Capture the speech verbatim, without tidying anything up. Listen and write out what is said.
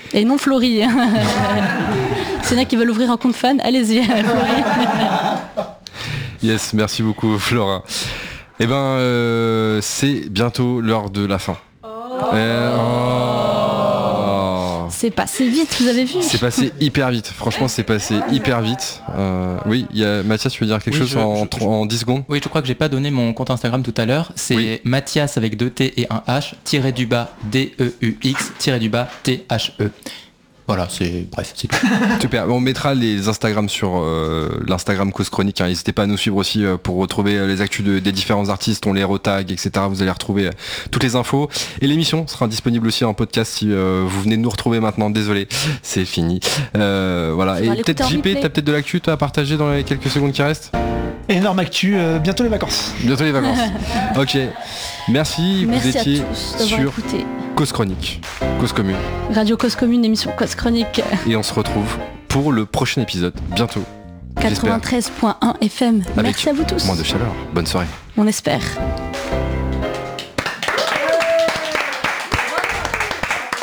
Et non Florie. S'il y en a qui veulent ouvrir un compte fan, allez-y, Florie. Yes, merci beaucoup Flora. Eh ben, euh, c'est bientôt l'heure de la fin. Oh. Euh, oh. C'est passé vite, vous avez vu ? C'est passé hyper vite. Franchement, c'est passé hyper vite. Euh, oui, il y a Mathias, tu veux dire quelque oui, chose je, en, je, en dix secondes ? Oui, je crois que j'ai pas donné mon compte Instagram tout à l'heure. C'est oui. Mathias avec deux T et un H, tiré du bas D E U X, tiré du bas T H E. Voilà, c'est bref, c'est tout. Super. On mettra les Instagram sur euh, l'Instagram Cause Chronique. Hein. N'hésitez pas à nous suivre aussi euh, pour retrouver les actus de, des différents artistes. On les retag, et cetera. Vous allez retrouver euh, toutes les infos. Et l'émission sera disponible aussi en podcast si euh, vous venez de nous retrouver maintenant. Désolé, c'est fini. Euh, voilà. Et peut-être J P, t'as peut-être de l'actu toi, à partager dans les quelques secondes qui restent ? Énorme actu, euh, bientôt les vacances. Bientôt les vacances. Ok. Merci. Merci vous étiez à tous d'avoir sur écouté. Cause Chronique, Cause Commune. Radio Cause Commune, émission Cause Chronique. Et on se retrouve pour le prochain épisode, bientôt. quatre-vingt-treize point un F M. Avec Merci à vous tous. Moins de chaleur. Bonne soirée. On espère.